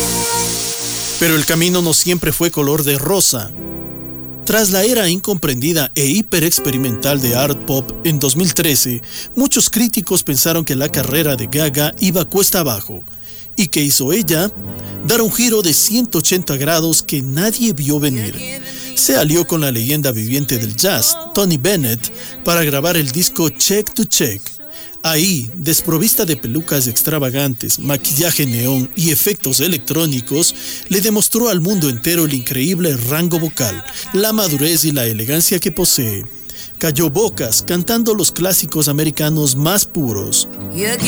Pero el camino no siempre fue color de rosa. Tras la era incomprendida e hiperexperimental de art pop en 2013, muchos críticos pensaron que la carrera de Gaga iba cuesta abajo. ¿Y qué hizo ella? Dar un giro de 180 grados que nadie vio venir. Se alió con la leyenda viviente del jazz, Tony Bennett, para grabar el disco Check to Check. Ahí, desprovista de pelucas extravagantes, maquillaje neón y efectos electrónicos, le demostró al mundo entero el increíble rango vocal, la madurez y la elegancia que posee. Cayó bocas cantando los clásicos americanos más puros. You